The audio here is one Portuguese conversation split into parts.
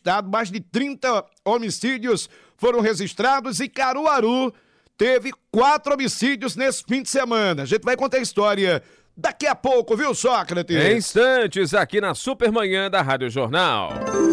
estado, mais de 30 homicídios foram registrados e Caruaru teve 4 homicídios nesse fim de semana. A gente vai contar a história daqui a pouco, viu, Sócrates? Em instantes, aqui na Supermanhã da Rádio Jornal.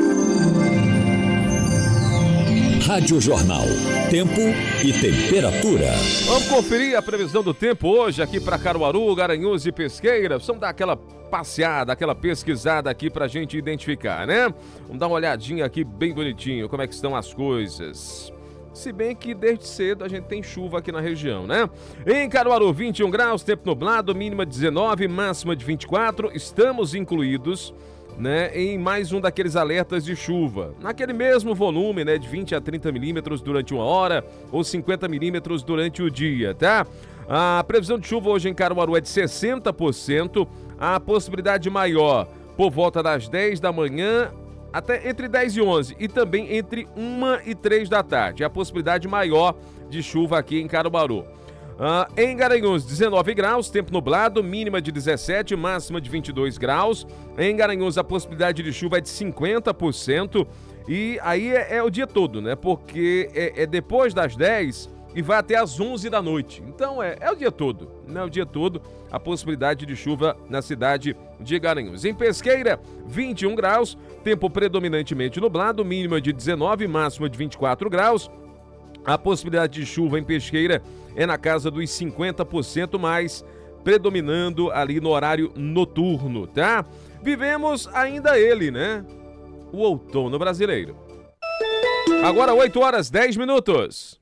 Rádio Jornal. Tempo e temperatura. Vamos conferir a previsão do tempo hoje aqui para Caruaru, Garanhuns e Pesqueira. Vamos dar aquela passeada, aquela pesquisada aqui pra gente identificar, né? Vamos dar uma olhadinha aqui bem bonitinho, como é que estão as coisas. Se bem que desde cedo a gente tem chuva aqui na região, né? Em Caruaru, 21 graus, tempo nublado, mínima 19, máxima de 24. Estamos incluídos, né, em mais um daqueles alertas de chuva. Naquele mesmo volume, né, de 20 a 30 milímetros durante uma hora ou 50 milímetros durante o dia, tá? A previsão de chuva hoje em Caruaru é de 60%. A possibilidade maior por volta das 10 da manhã até entre 10 e 11 e também entre 1 e 3 da tarde. A possibilidade maior de chuva aqui em Caruaru. Em Garanhuns, 19 graus, tempo nublado, mínima de 17, máxima de 22 graus. Em Garanhuns, a possibilidade de chuva é de 50% e aí é o dia todo, né? Porque é depois das 10 e vai até às 11 da noite. Então é o dia todo, né? O dia todo a possibilidade de chuva na cidade de Garanhuns. Em Pesqueira, 21 graus, tempo predominantemente nublado, mínima de 19, máxima de 24 graus. A possibilidade de chuva em Pesqueira é na casa dos 50% mais, predominando ali no horário noturno, tá? Vivemos ainda ele, né? O outono brasileiro. Agora 8 horas 10 minutos.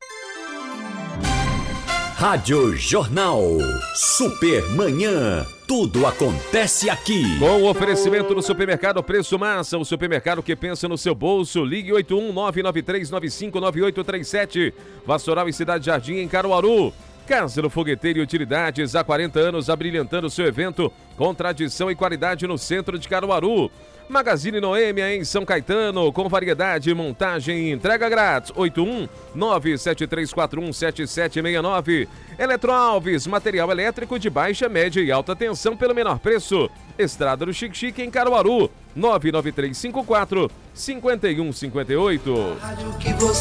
Rádio Jornal. Supermanhã. Tudo acontece aqui. Com o oferecimento do Supermercado Preço Massa, o supermercado que pensa no seu bolso. Ligue 81993959837. Vassoural e Cidade Jardim em Caruaru. Casa do Fogueteiro e Utilidades, há 40 anos abrilhantando seu evento com tradição e qualidade no centro de Caruaru. Magazine Noêmia em São Caetano, com variedade, montagem e entrega grátis. 81973417769. Eletroalves, material elétrico de baixa, média e alta tensão pelo menor preço. Estrada do Xique-Xique em Caruaru, 99354-5158.